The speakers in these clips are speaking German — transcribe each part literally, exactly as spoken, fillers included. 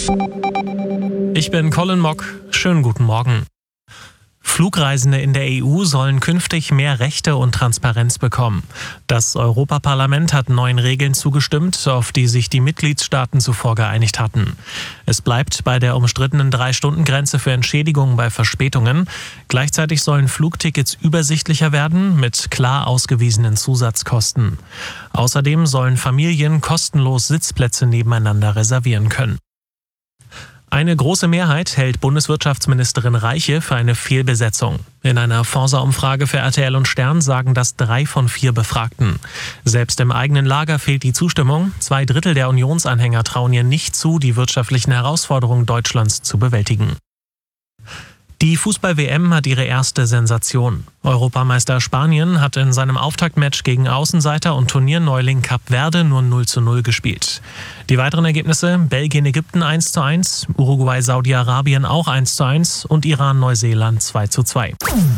Ich bin Colin Mock. Schönen guten Morgen. Flugreisende in der E U sollen künftig mehr Rechte und Transparenz bekommen. Das Europaparlament hat neuen Regeln zugestimmt, auf die sich die Mitgliedstaaten zuvor geeinigt hatten. Es bleibt bei der umstrittenen Drei-Stunden-Grenze für Entschädigungen bei Verspätungen. Gleichzeitig sollen Flugtickets übersichtlicher werden mit klar ausgewiesenen Zusatzkosten. Außerdem sollen Familien kostenlos Sitzplätze nebeneinander reservieren können. Eine große Mehrheit hält Bundeswirtschaftsministerin Reiche für eine Fehlbesetzung. In einer Forsa-Umfrage für R T L und Stern sagen das drei von vier Befragten. Selbst im eigenen Lager fehlt die Zustimmung. Zwei Drittel der Unionsanhänger trauen ihr nicht zu, die wirtschaftlichen Herausforderungen Deutschlands zu bewältigen. Die Fußball-W M hat ihre erste Sensation. Europameister Spanien hat in seinem Auftaktmatch gegen Außenseiter und Turnierneuling Kap Verde nur null zu null gespielt. Die weiteren Ergebnisse: Belgien-Ägypten eins zu eins, Uruguay-Saudi-Arabien auch eins zu eins und Iran-Neuseeland zwei zu zwei.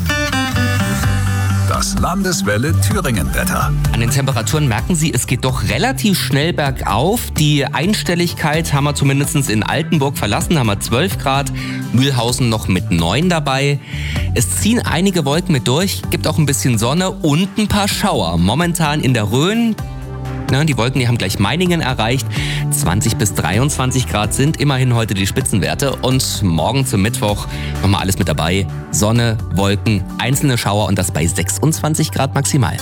Das Landeswelle Thüringen-Wetter. An den Temperaturen merken Sie, es geht doch relativ schnell bergauf. Die Einstelligkeit haben wir zumindest in Altenburg verlassen, haben wir zwölf Grad. Mühlhausen noch mit neun dabei. Es ziehen einige Wolken mit durch, gibt auch ein bisschen Sonne und ein paar Schauer. Momentan in der Rhön. Na, die Wolken, die haben gleich Meiningen erreicht. zwanzig bis dreiundzwanzig Grad sind immerhin heute die Spitzenwerte. Und morgen zum Mittwoch nochmal alles mit dabei. Sonne, Wolken, einzelne Schauer und das bei sechsundzwanzig Grad maximal.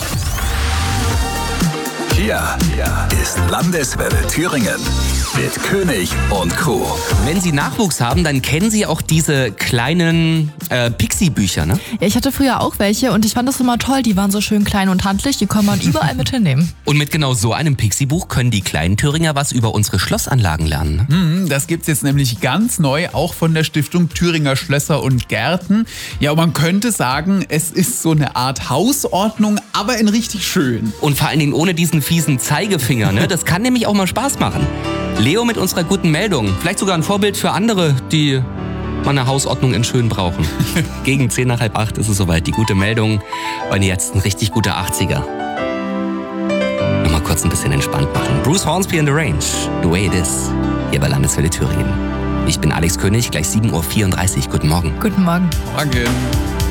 Hier ist Landeswelle Thüringen mit König und Co. Wenn Sie Nachwuchs haben, dann kennen Sie auch diese kleinen äh, Pixie-Bücher, ne? Ja, ich hatte früher auch welche und ich fand das immer toll. Die waren so schön klein und handlich, die kann man überall mit hinnehmen. Und mit genau so einem Pixie-Buch können die kleinen Thüringer was über unsere Schlossanlagen lernen. Ne? Mm, das gibt's jetzt nämlich ganz neu, auch von der Stiftung Thüringer Schlösser und Gärten. Ja, und man könnte sagen, es ist so eine Art Hausordnung, aber in richtig schön. Und vor allen Dingen ohne diesen fiesen Zeigefinger, ne? Das kann nämlich auch mal Spaß machen. Leo mit unserer guten Meldung. Vielleicht sogar ein Vorbild für andere, die mal eine Hausordnung in schön brauchen. Gegen zehn nach halb acht ist es soweit. Die gute Meldung. Und jetzt ein richtig guter achtziger. Nochmal kurz ein bisschen entspannt machen. Bruce Hornsby and the Range. The way it is. Hier bei Landeswelle Thüringen. Ich bin Alex König, gleich sieben Uhr vierunddreißig. Guten Morgen. Guten Morgen. Morgen.